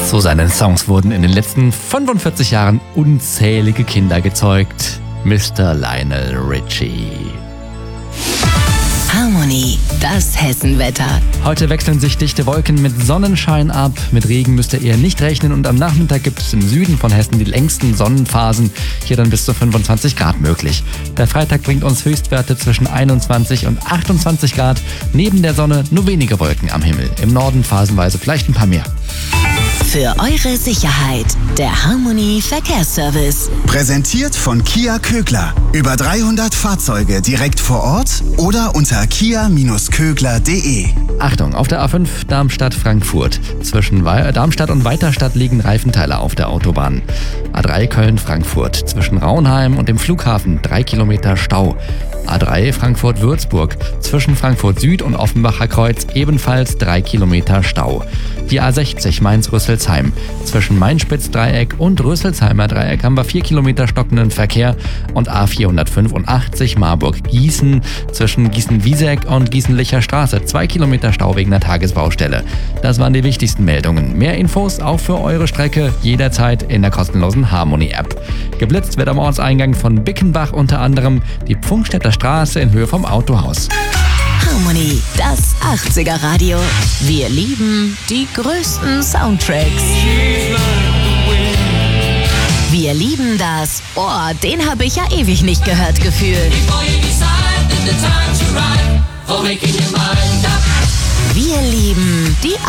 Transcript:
Zu seinen Songs wurden in den letzten 45 Jahren unzählige Kinder gezeugt. Mr. Lionel Richie. Harmony, das Hessenwetter. Heute wechseln sich dichte Wolken mit Sonnenschein ab. Mit Regen müsst ihr eher nicht rechnen und am Nachmittag gibt es im Süden von Hessen die längsten Sonnenphasen. Hier dann bis zu 25 Grad möglich. Der Freitag bringt uns Höchstwerte zwischen 21 und 28 Grad. Neben der Sonne nur wenige Wolken am Himmel. Im Norden phasenweise vielleicht ein paar mehr. Für eure Sicherheit, der Harmony Verkehrsservice. Präsentiert von Kia Kögler. Über 300 Fahrzeuge direkt vor Ort oder unter kia-kögler.de. Achtung, auf der A5 Darmstadt-Frankfurt. Zwischen Darmstadt und Weiterstadt liegen Reifenteile auf der Autobahn. A3 Köln-Frankfurt. Zwischen Raunheim und dem Flughafen 3 Kilometer Stau. A3 Frankfurt-Würzburg. Zwischen Frankfurt Süd und Offenbacher Kreuz ebenfalls 3 Kilometer Stau. Die A60 Mainz-Rüsselsheim. Zwischen Main-Spitz-Dreieck und Rüsselsheimer Dreieck haben wir 4 Kilometer stockenden Verkehr und A485 Marburg-Gießen. Zwischen Gießen-Wieseck und Gießen-Licher Straße 2 Kilometer Stau wegen der Tagesbaustelle. Das waren die wichtigsten Meldungen. Mehr Infos auch für eure Strecke jederzeit in der kostenlosen Harmony-App. Geblitzt wird am Ortseingang von Bickenbach unter anderem die Pfungstädter Straße in Höhe vom Autohaus. Harmony, das 80er Radio. Wir lieben die größten Soundtracks. Wir lieben das. Oh, den habe ich ja ewig nicht gehört gefühlt. Wir lieben die